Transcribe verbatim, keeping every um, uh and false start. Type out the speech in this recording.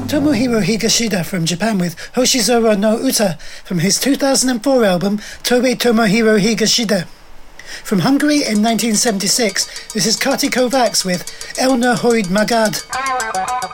Tomohiro Higashida from Japan with Hoshizora no Uta from his two thousand four album Tobe Tomohiro Higashida. From Hungary in nineteen seventy-six, this is Kati Kovacs with Elna Hoid Magad.